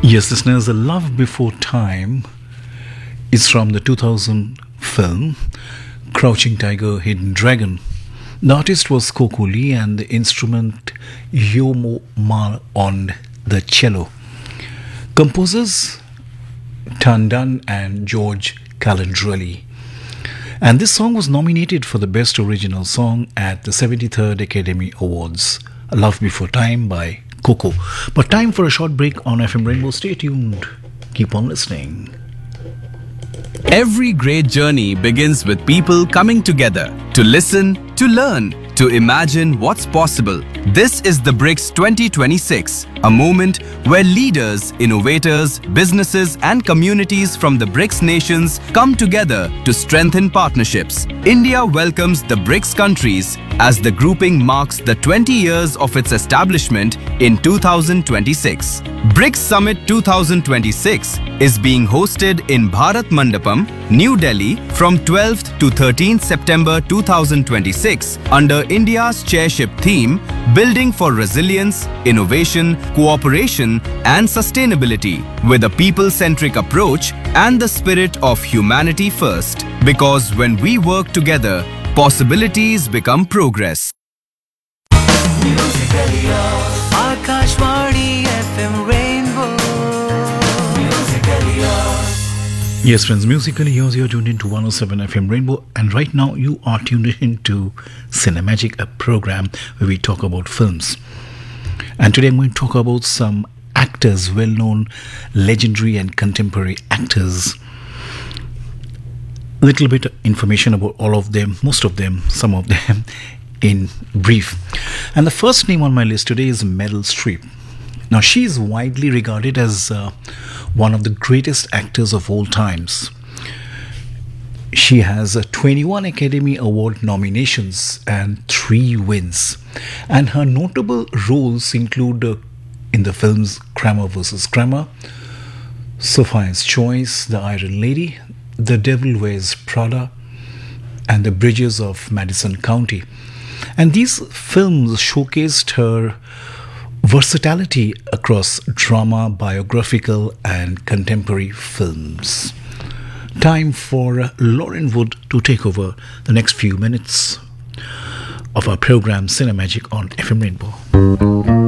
Yes, listeners, A Love Before Time is from the 2000 film Crouching Tiger, Hidden Dragon. The artist was Coco Lee and the instrument Yomo Ma on the cello. Composers Tandan and George Calandrelli. And this song was nominated for the Best Original Song at the 73rd Academy Awards. A Love Before Time by Coco. But time for a short break on FM Rainbow. Stay tuned. Keep on listening. Every great journey begins with people coming together to listen, to learn, to imagine what's possible. This is the BRICS 2026, a moment where leaders, innovators, businesses and communities from the BRICS nations come together to strengthen partnerships. India welcomes the BRICS countries as the grouping marks the 20 years of its establishment in 2026. BRICS Summit 2026 is being hosted in Bharat Mandapam, New Delhi from 12th to 13th September 2026 under India's chairship theme Building for Resilience, Innovation, Cooperation and Sustainability with a people-centric approach and the spirit of humanity first. Because when we work together, possibilities become progress. Musically yours. Akashvani FM Rainbow. Musically yours. Yes, friends, musically yours, you're tuned into 107 FM Rainbow, and right now you are tuned into Cinemagic, a program where we talk about films. And today I'm going to talk about some actors, well-known, legendary and contemporary actors. A little bit of information about all of them, most of them, some of them, in brief. And the first name on my list today is Meryl Streep. Now, she is widely regarded as one of the greatest actors of all times. She has 21 Academy Award nominations and 3 wins. And her notable roles include in the films Kramer vs. Kramer, Sophia's Choice, The Iron Lady, The Devil Wears Prada, and The Bridges of Madison County. And these films showcased her versatility across drama, biographical and contemporary films. Time for Lauren Wood to take over the next few minutes of our program Cinemagic on FM Rainbow.